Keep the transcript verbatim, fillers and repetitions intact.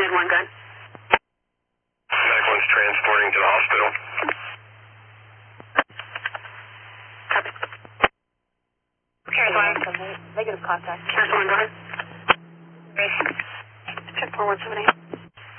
nine one, gun. nine one's transporting to the hospital. Copy. Carry one. Negative contact. Carry one, go ahead. Check four one seven eight.